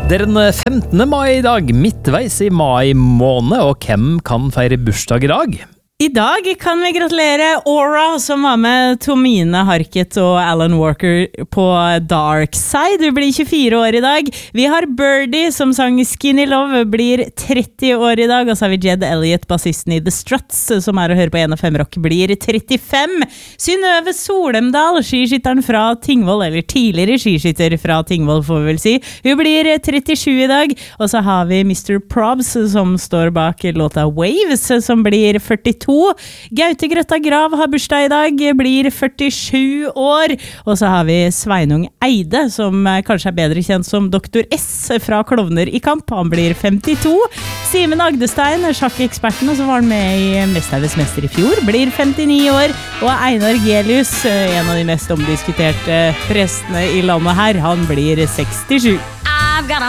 Det den 15. mai I dag, midtveis I mai måned, og hvem kan feire bursdag I dag? I dag kan vi gratulere Aura, som var med Tomine Harket og Alan Walker på Dark Side. Du blir 24 år I dag. Vi har Birdie, som sang Skinny Love, blir 30 år I dag. Og så har vi Jed Elliot, bassisten I The Struts, som å høre på 1FM Rock, blir 35. Synnøve Solemdal, skiskytteren fra Tingvoll, eller tidligere skiskytter fra Tingvoll, får vi vel si. Hun blir 37 I dag. Og så har vi Mr. Probs, som står bak låta Waves, som blir 42. Gaute Grøtta Grav har bursdag I dag, blir 47 år. Og så har vi Sveinung Eide, som kanskje bedre kjent som Dr. S fra Klovner I Kamp. Han blir 52. Simen Agdestein, sjakkeksperten, som var med I Mesternes Mester I fjor, blir 59 år. Og Einar Gelius, en av de mest omdiskuterte prestene I landet her, han blir 67.